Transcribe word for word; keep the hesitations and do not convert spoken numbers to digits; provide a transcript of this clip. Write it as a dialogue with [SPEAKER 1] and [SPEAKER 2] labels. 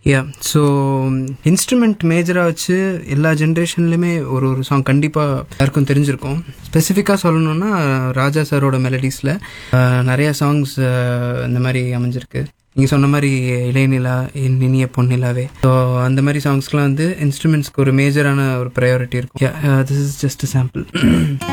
[SPEAKER 1] Yeah so instrument மேஜராக வச்சு எல்லா ஜென்ரேஷன்லையுமே ஒரு ஒரு சாங் கண்டிப்பாக எல்லாருக்கும் தெரிஞ்சிருக்கும். ஸ்பெசிஃபிக்காக சொல்லணுன்னா ராஜா சாரோட மெலடிஸில் நிறையா சாங்ஸ் இந்த மாதிரி அமைஞ்சிருக்கு. நீங்கள் சொன்ன மாதிரி இளைநிலா, இனிய பொன்னிலாவே, ஸோ அந்த மாதிரி சாங்ஸ்க்குலாம் வந்து இன்ஸ்ட்ருமெண்ட்ஸ்க்கு ஒரு மேஜரான ஒரு ப்ரையாரிட்டி இருக்கும். This is just sample.